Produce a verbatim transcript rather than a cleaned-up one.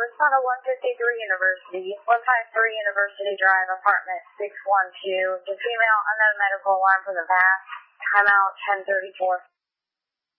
respond to one fifty-three University, one fifty-three University Drive, apartment six one two. The female unknown medical alarm from the past. Timeout ten thirty-four.